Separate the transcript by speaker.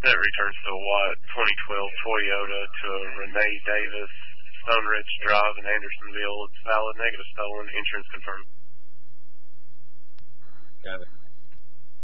Speaker 1: That returns to a Watt 2012 Toyota to a Renee Davis, Stone Ridge Drive in Andersonville. It's valid, negative stolen, insurance confirmed.
Speaker 2: Got it.